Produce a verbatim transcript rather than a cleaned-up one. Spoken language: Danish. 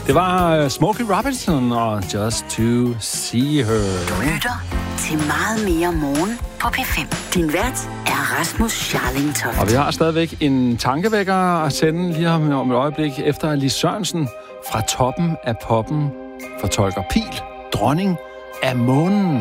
Det var Smokey Robinson og Just to See Her. Du lytter til Meget mere morgen på P fem. Din vært er Rasmus Scharling-Toft. Og vi har stadigvæk en tankevækker at sende lige om, om et øjeblik efter Lis Sørensen fra toppen af poppen fortolker Pil, dronning af månen.